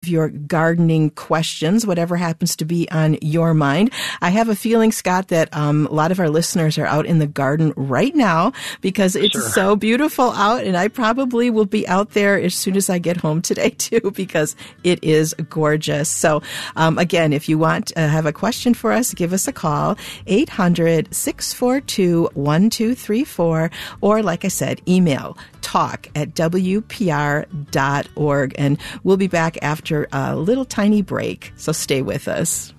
your gardening questions, whatever happens to be on your mind. I have a feeling, Scott, that a lot of our listeners are out in the garden right now because it's so beautiful out, and I probably will be out there as soon as I get home today too because it is gorgeous. So again, if you want to have a question for us, give us a call, 800-642-1234, or like I said, email talk@wpr.org. And we'll be back after a little tiny break, so stay with us.